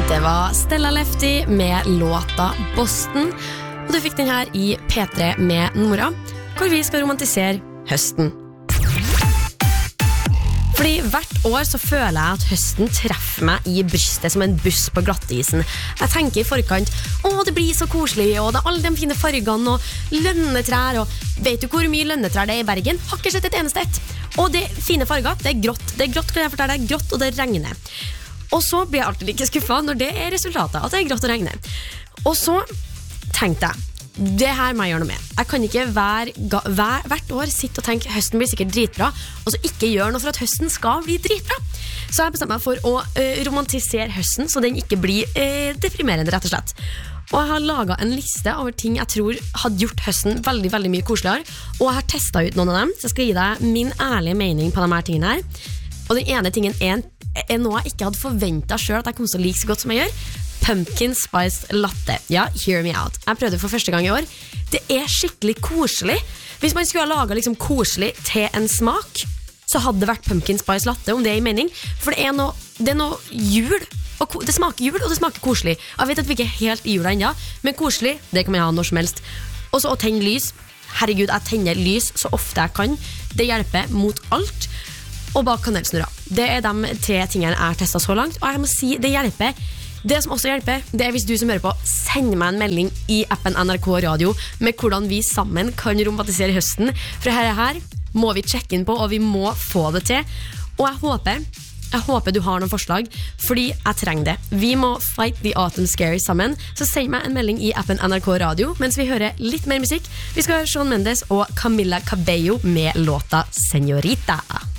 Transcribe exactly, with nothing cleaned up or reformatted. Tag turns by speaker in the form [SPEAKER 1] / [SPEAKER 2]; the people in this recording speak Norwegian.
[SPEAKER 1] Det var Stella Lefty med låta Boston, og du fikk den her i P tre med Nora, hvor vi skal romantisere høsten. Fordi hvert år så føler jeg at høsten treffer meg i brystet som en buss på glattisen. Jeg tenker i forkant, å det blir så koselig, og det er alle de fine fargene, og lønnetrær, og vet du hvor mye lønnetrær det er i Bergen? Har ikke sett et eneste ett. Og det er fine farger, det er grått, det er grått, kan jeg fortelle, det er grått, og det regner. Og så blir jeg alltid like skuffet når det er resultatet, at det er grått og regner. Og så tenkte jeg, det her må jeg gjøre noe med. Jeg kan ikke hver, hver, hvert år sitte og tenke høsten blir sikkert dritbra, og så ikke gjøre noe for at høsten skal bli dritbra. Så jeg bestemte meg for å uh, romantisere høsten, så den ikke blir uh, deprimerende, rett og slett. Og jeg har laget en liste over ting jeg tror hadde gjort høsten veldig, veldig mye koseligere, og jeg har testet ut noen av dem, så jeg skal gi deg min ærlige mening på de her tingene her. Og den ene tingen er, er noe jeg ikke hadde forventet selv at jeg kom til å like så godt som jeg gjør. Pumpkin spice latte. Ja, hear me out. Jeg prøvde det for første gang i år. Det er skikkelig koselig. Hvis man skulle ha laget liksom koselig til en smak, så hadde det vært pumpkin spice latte, om det er i mening. For det er noe, det er noe jul, og det smaker jul, og det smaker koselig. Jeg vet at vi ikke er helt i jula enda, men koselig, det kan man ha når som helst. Og så å tenne lys. Herregud, jeg tenner lys så ofte jeg kan. Det hjelper mot alt. Og bak kanelsnurra. Det er de tre tingene jeg har testet så langt, og jeg må si, det hjelper. Det som også hjelper, det er hvis du som hører på sender meg en melding i appen N R K Radio med hvordan vi sammen kan romantisere høsten. For her, her må vi sjekke inn på, og vi må få det til. Og jeg håper, jeg håper du har noen forslag, fordi jeg trenger det. Vi må fight the autumn scary sammen. Så send meg en melding i appen N R K Radio mens vi hører litt mer musikk. Vi skal høre Shawn Mendes og Camila Cabello med låta Señorita.